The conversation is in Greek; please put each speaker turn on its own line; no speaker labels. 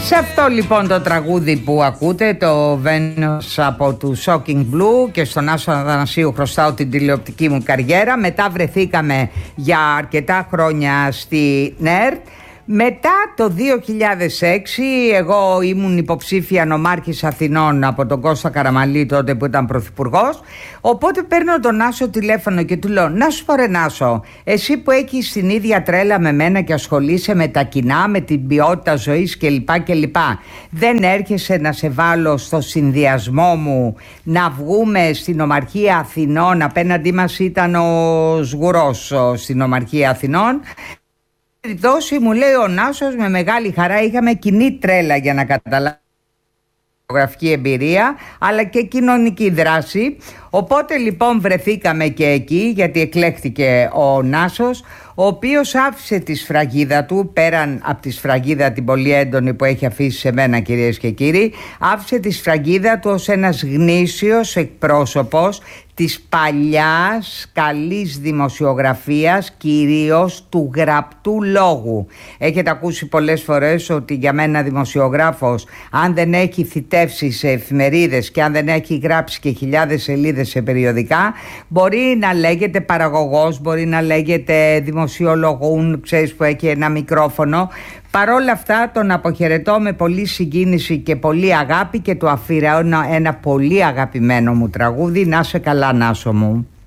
Σε αυτό λοιπόν το τραγούδι που ακούτε, το Βένος από του Shocking Blue, και στον Άσο Αθανασίου χρωστάω την τηλεοπτική μου καριέρα. Μετά βρεθήκαμε για αρκετά χρόνια στη ΝΕΡΤ. Μετά το 2006 εγώ ήμουν υποψήφια νομάρχης Αθηνών από τον Κώστα Καραμανλή, τότε που ήταν πρωθυπουργός. Οπότε παίρνω τον Άσο τηλέφωνο και του λέω: να σου πω ρε Άσο, εσύ που έχεις την ίδια τρέλα με μένα και ασχολείσαι με τα κοινά, με την ποιότητα ζωής κλπ, δεν έρχεσαι να σε βάλω στο συνδυασμό μου να βγούμε στην Ομαρχία Αθηνών? Απέναντί μας ήταν ο Σγουρός στην Ομαρχία Αθηνών. Περιπτώσει, μου λέει ο Νάσος, με μεγάλη χαρά, είχαμε κοινή τρέλα για να καταλάβει γραφική εμπειρία αλλά και κοινωνική δράση. Οπότε λοιπόν βρεθήκαμε και εκεί, γιατί εκλέχθηκε ο Νάσος, ο οποίος άφησε τη σφραγίδα του, πέραν από τη σφραγίδα την πολύ έντονη που έχει αφήσει σε μένα, κυρίες και κύριοι, άφησε τη σφραγίδα του ως ένας γνήσιος εκπρόσωπος της παλιάς καλής δημοσιογραφίας, κυρίως του γραπτού λόγου. Έχετε ακούσει πολλές φορές ότι για μένα δημοσιογράφος, αν δεν έχει θητεύσει σε εφημερίδες και αν δεν έχει γράψει και χιλιάδες σελίδες σε περιοδικά, μπορεί να λέγεται παραγωγός, μπορεί να λέγεται δημοσιολογούν, ξέρεις, που έχει ένα μικρόφωνο. Παρόλα αυτά τον αποχαιρετώ με πολύ συγκίνηση και πολύ αγάπη και του αφιερώνω ένα πολύ αγαπημένο μου τραγούδι. Να σε καλά, Νάσο μου.